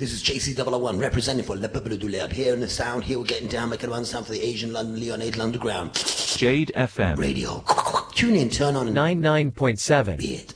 This is JC001 representing for Le Peuple du Laird. Here in the sound, here we're getting down, making one sound for the Asian London Leonate Underground. Jade FM Radio. Tune in, turn on. 99.7. Bitch.